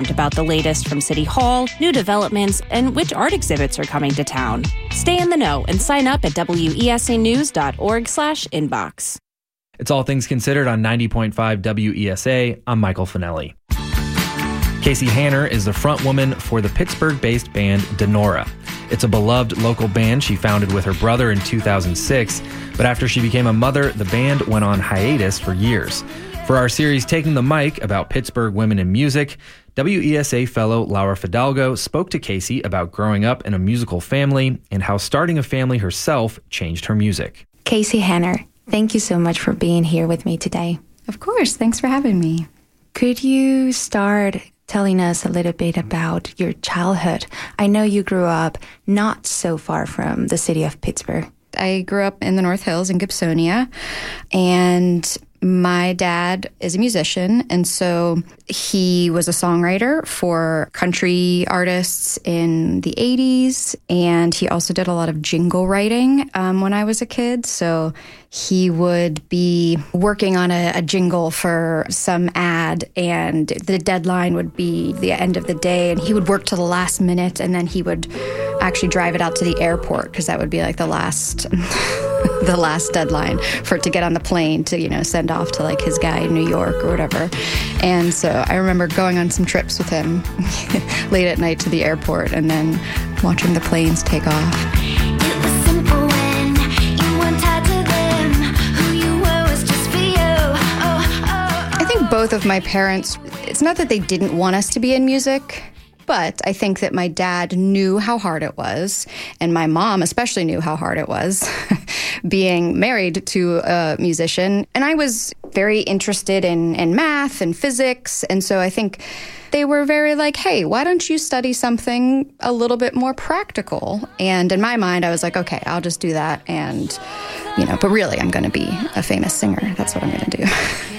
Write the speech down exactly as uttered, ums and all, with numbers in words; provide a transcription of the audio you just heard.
about the latest from City Hall, new developments, and which art exhibits are coming to town. Stay in the know and sign up at W E S A news dot org slash inbox. It's All Things Considered on ninety point five W E S A. I'm Michael Finelli. Casey Hanner is the front woman for the Pittsburgh-based band Denora. It's a beloved local band she founded with her brother in two thousand six, but after she became a mother, the band went on hiatus for years. For our series Taking the Mic about Pittsburgh women in music, W E S A fellow Laura Fidalgo spoke to Casey about growing up in a musical family and how starting a family herself changed her music. Casey Hanner, thank you so much for being here with me today. Of course, thanks for having me. Could you start telling us a little bit about your childhood? I know you grew up not so far from the city of Pittsburgh. I grew up in the North Hills in Gibsonia, and my dad is a musician, and so he was a songwriter for country artists in the eighties, and he also did a lot of jingle writing um, when I was a kid. So he would be working on a, a jingle for some ad, and the deadline would be the end of the day, and he would work to the last minute, and then he would actually drive it out to the airport, because that would be like the last... the last deadline for it to get on the plane to, you know, send off to like his guy in New York or whatever. And so I remember going on some trips with him late at night to the airport and then watching the planes take off. It was simple when you weren't tied to them. Who you were was just for you. Oh, oh, oh. I think both of my parents, it's not that they didn't want us to be in music, but I think that my dad knew how hard it was, and my mom especially knew how hard it was being married to a musician. And I was very interested in, in math and physics, and so I think they were very like, hey, why don't you study something a little bit more practical? And in my mind, I was like, okay, I'll just do that, and, you know, but really I'm going to be a famous singer. That's what I'm going to do.